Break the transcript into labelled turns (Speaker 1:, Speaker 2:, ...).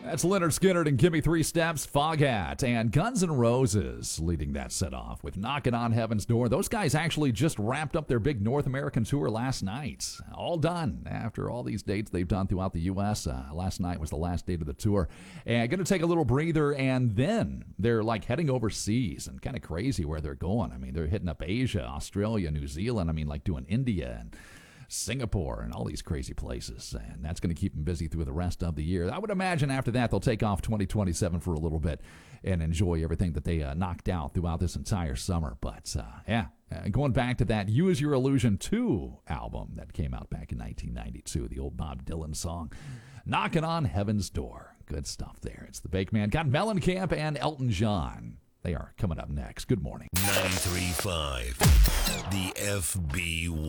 Speaker 1: That's Leonard Skinner and Gimme Three Steps, Foghat, and Guns N' Roses leading that set off with Knockin' on Heaven's Door. Those guys actually just wrapped up their big North American tour last night. All done after all these dates they've done throughout the U.S. Last night was the last date of the tour. And going to take a little breather, and then they're like heading overseas, and kind of crazy where they're going. I mean, they're hitting up Asia, Australia, New Zealand. I mean, like doing India and Singapore and all these crazy places, and that's going to keep them busy through the rest of the year. I would imagine after that they'll take off 2027 for a little bit and enjoy everything that they knocked out throughout this entire summer. But going back to that Use Your Illusion 2 album that came out back in 1992, the old Bob Dylan song, Knockin' on Heaven's Door. Good stuff there. It's the Bake Man. Got Mellencamp and Elton John. They are coming up next. Good morning.
Speaker 2: 93.5, the FB